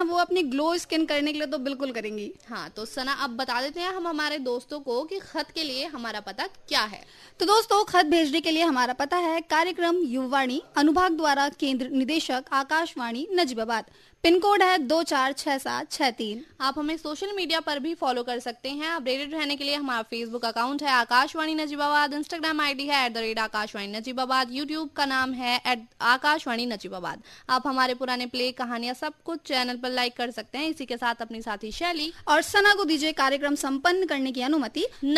वो अपनी glow skin करने के लिए तो बिल्कुल करेंगी। हाँ, तो सना अब बता देते हैं हम हमारे दोस्तों को कि खत के लिए हमारा पता क्या है। तो दोस्तों, खत भेजने के लिए हमारा पता है कार्यक्रम युवावाणी, अनुभाग द्वारा, केंद्र निदेशक आकाशवाणी नजीबाबाद, पिन कोड है 246763। आप हमें सोशल मीडिया पर भी फॉलो कर सकते हैं। अपडेटेड रहने के लिए हमारा फेसबुक अकाउंट है आकाशवाणी नजीबाबाद, इंस्टाग्राम आईडी है @आकाशवाणी नजीबाबाद, यूट्यूब का नाम है @आकाशवाणी नजीबाबाद। आप हमारे पुराने प्ले, कहानियां सब कुछ चैनल पर लाइक कर सकते हैं। इसी के साथ अपनी साथी शैली और सना को दीजिए कार्यक्रम संपन्न करने की अनुमति।